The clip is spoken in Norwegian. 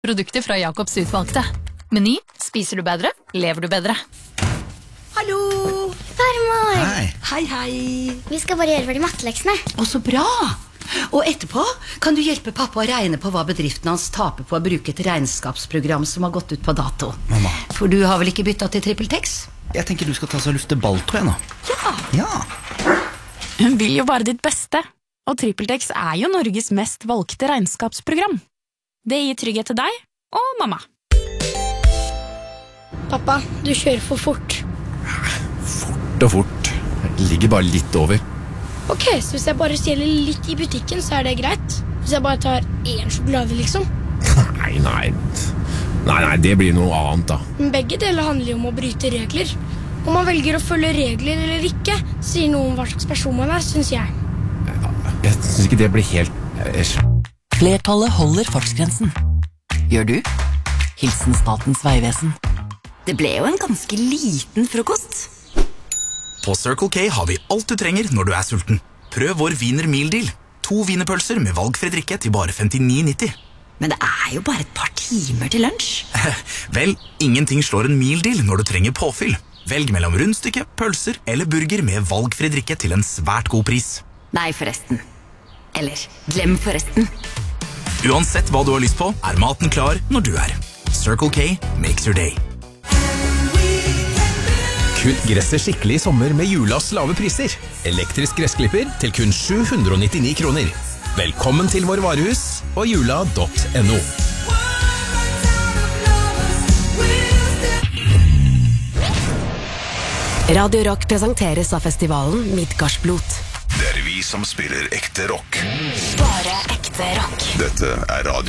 Produkter fra Jakobs utvalgte. Meny, spiser du bedre, lever du bedre. Hallo! Farmor! Hei, hei. Vi skal bare gjøre ferdig matteleksene. Å, så bra! Og etterpå kan du hjelpe pappa å regne på hva bedriften hans taper på å bruke et regnskapsprogram som har gått ut på dato. Mamma. For du har vel ikke byttet til TrippelTex? Jeg tenker du skal ta så lufte balltå nå. Ja. Hun vil jo bare ditt beste. Og TrippelTex er jo Norges mest valgte regnskapsprogram. Det gir trygghet til deg og mamma. Pappa, du kjører for fort. Fort og fort. Jeg ligger bare litt over. Ok, så hvis jeg bare stjeler litt i butikken, så er det greit? Hvis jeg bare tar 1 sjokolade, liksom? Nei, det blir noe annet da. Men begge deler handler jo om å bryte regler. Om man velger å følge regler eller ikke, sier noe om hva slags person man er, synes jeg. Jeg synes ikke det blir helt... Flertallet holder fartsgrensen. Gjør du? Hilsen Statens vegvesen. Det ble jo en ganske liten frokost. På Circle K har vi alt du trenger når du er sulten. Prøv vår Wiener Meal Deal. 2 wienerpølser med valgfri drikke til bare 59,90. Men det er jo bare et par timer til lunsj. Vel, ingenting slår en meal deal når du trenger påfyll. Velg mellom rundstykke, pølser eller burger med valgfri drikke til en svært god pris. Nei, forresten. Eller, glem forresten. Uansett hva du har lyst på, er maten klar når du er. Circle K makes your day. Kutt gresset skikkelig i sommer med Julas lave priser. Elektrisk gressklipper til kun 799 kroner. Velkommen til vår varehus og jula.no. Radio Rock presenteres av festivalen Midgardsblot. Det er vi som spiller ekte rock. Bare ekte rock. Dette er Radio